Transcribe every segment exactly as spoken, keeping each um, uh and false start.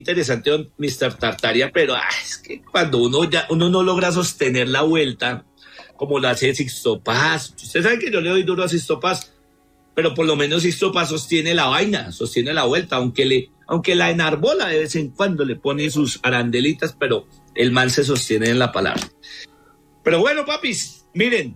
interesante, don mister Tartaria, pero ah, es que cuando uno ya uno no logra sostener la vuelta, como lo hace Sixto Paz. Usted sabe que yo le doy duro a Sixto Paz, pero por lo menos Sixto Paz sostiene la vaina, sostiene la vuelta, aunque le, aunque la enarbola de vez en cuando, le pone sus arandelitas, pero el man se sostiene en la palabra. Pero bueno, papis, miren,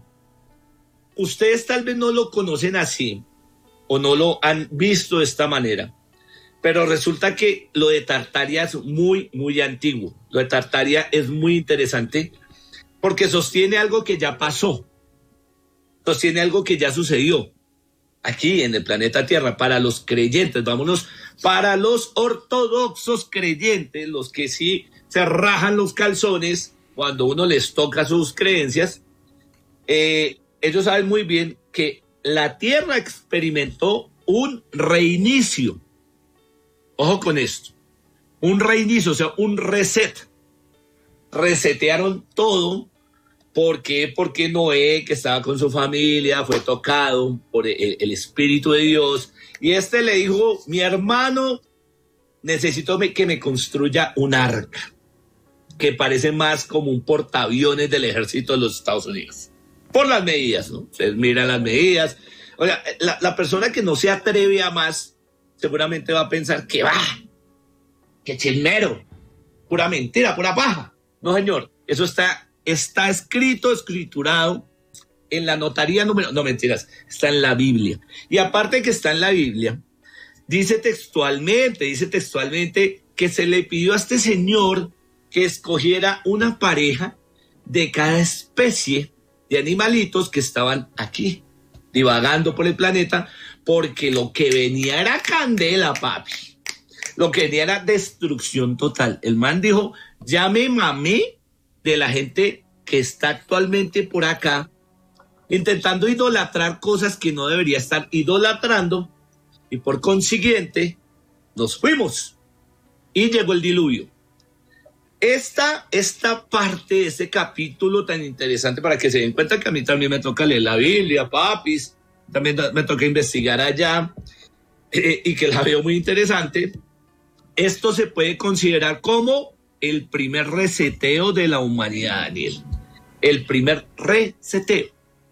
ustedes tal vez no lo conocen así, o no lo han visto de esta manera, pero resulta que lo de Tartaria es muy, muy antiguo. Lo de Tartaria es muy interesante porque sostiene algo que ya pasó, sostiene algo que ya sucedió aquí en el planeta Tierra. Para los creyentes, vámonos, para los ortodoxos creyentes, los que sí se rajan los calzones cuando uno les toca sus creencias, eh, ellos saben muy bien que la Tierra experimentó un reinicio. Ojo con esto, un reinicio, o sea, un reset. Resetearon todo. ¿Por qué? Porque Noé, que estaba con su familia, fue tocado por el, el Espíritu de Dios. Y este le dijo, mi hermano, necesito que me construya un arca, que parece más como un portaaviones del ejército de los Estados Unidos. Por las medidas, ¿no? Ustedes miran las medidas. O sea, la, la persona que no se atreve a más, seguramente va a pensar que va, que chismero, pura mentira, pura paja. No, señor, eso está, está escrito, escriturado en la notaría número, no mentiras, está en la Biblia. Y aparte que está en la Biblia, dice textualmente, dice textualmente que se le pidió a este señor que escogiera una pareja de cada especie de animalitos que estaban aquí, divagando por el planeta, porque lo que venía era candela, papi. Lo que venía era destrucción total. El man dijo, ya me mamé de la gente que está actualmente por acá, intentando idolatrar cosas que no debería estar idolatrando, y por consiguiente, nos fuimos. Y llegó el diluvio. Esta, esta parte de este capítulo tan interesante, para que se den cuenta que a mí también me toca leer la Biblia, papis, también me toca investigar allá, eh, y que la veo muy interesante. Esto se puede considerar como el primer reseteo de la humanidad, Daniel. El primer reseteo.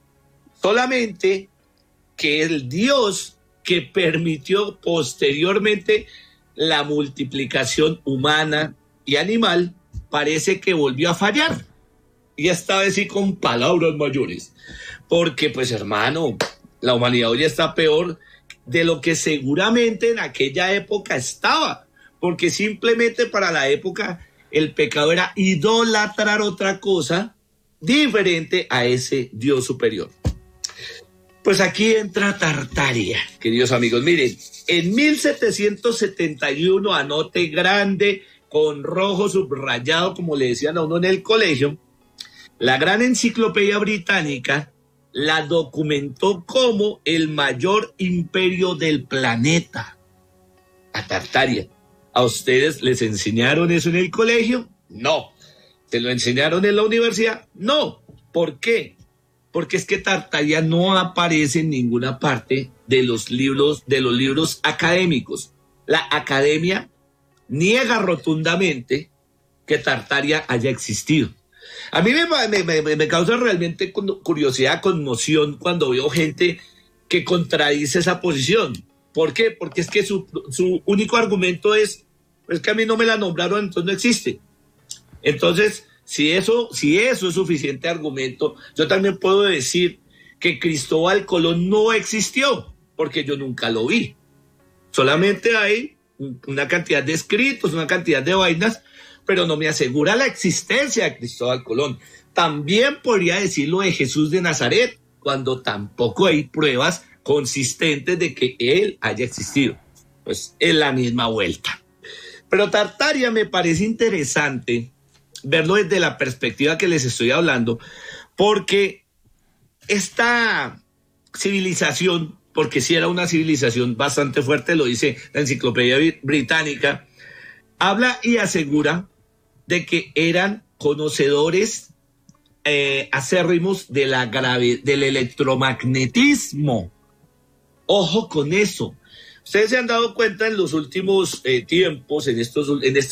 Solamente que el Dios que permitió posteriormente la multiplicación humana y animal, parece que volvió a fallar. Y esta vez sí con palabras mayores. Porque, pues, hermano, la humanidad hoy está peor de lo que seguramente en aquella época estaba. Porque simplemente para la época el pecado era idolatrar otra cosa diferente a ese Dios superior. Pues aquí entra Tartaria, queridos amigos. Miren, en mil setecientos setenta y uno, anote grande, con rojo subrayado, como le decían a uno en el colegio, la gran enciclopedia británica la documentó como el mayor imperio del planeta, a Tartaria. ¿A ustedes les enseñaron eso en el colegio? No. ¿Se lo enseñaron en la universidad? No. ¿Por qué? Porque es que Tartaria no aparece en ninguna parte de los libros, de los libros académicos. La academia niega rotundamente que Tartaria haya existido. A mí me, me, me, me causa realmente curiosidad, conmoción, cuando veo gente que contradice esa posición. ¿Por qué? Porque es que su, su único argumento es, es que a mí no me la nombraron, entonces no existe. Entonces, si eso, si eso es suficiente argumento, yo también puedo decir que Cristóbal Colón no existió, porque yo nunca lo vi. Solamente hay una cantidad de escritos, una cantidad de vainas, pero no me asegura la existencia de Cristóbal Colón. También podría decirlo de Jesús de Nazaret, cuando tampoco hay pruebas consistentes de que él haya existido. Pues es la misma vuelta. Pero Tartaria me parece interesante verlo desde la perspectiva que les estoy hablando, porque esta civilización, porque sí era una civilización bastante fuerte, lo dice la enciclopedia británica, habla y asegura de que eran conocedores eh, acérrimos de la grave, del electromagnetismo. Ojo con eso. Ustedes se han dado cuenta en los últimos eh, tiempos, en estos, en este